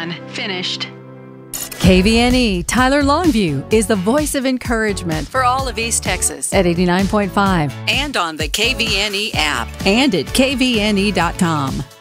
Done. Finished. KVNE Tyler Longview is the voice of encouragement for all of East Texas at 89.5 and on the KVNE app and at kvne.com.